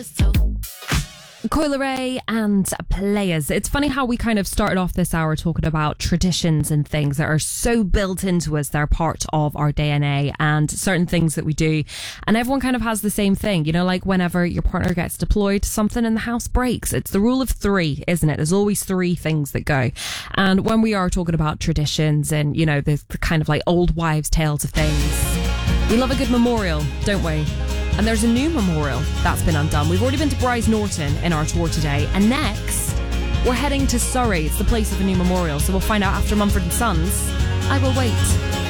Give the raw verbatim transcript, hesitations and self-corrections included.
Coi Leray and Players. It's funny how we kind of started off this hour talking about traditions and things that are so built into us. They're part of our D N A and certain things that we do. And everyone kind of has the same thing. You know, like whenever your partner gets deployed, something in the house breaks. It's the rule of three, isn't it? There's always three things that go. And when we are talking about traditions and, you know, the, the kind of like old wives' tales of things, we love a good memorial, don't we? And there's a new memorial that's been undone. We've already been to Bryce Norton in our tour today. And next, we're heading to Surrey. It's the place of a new memorial. So we'll find out after Mumford and Sons. I Will Wait.